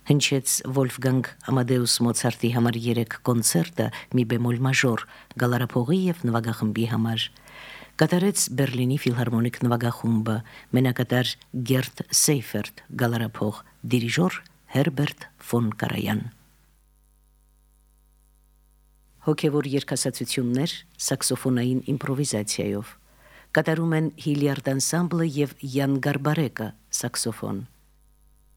Հնչեց Վոլֆգանգ Ամադեուս Մոցարտի համար 3 կոնցերտը մի բեմոլ մաժոր գալարափողի եւ նվագախմբի համար։ Կատարեց Բերլինի ֆիլհարմոնիկ նվագախումբը, մենակատար Գերտ Սեյֆերտ գալարափող, դիրիժոր Հերբերտ ֆոն Կարայան։ Հոգևոր երգասացություններ սաքսոֆոնային իմպրովիզացիայով։ Կատարում են Հիլիարդ անսամբլը եւ Յան Գարբարեկը սաքսոֆոն։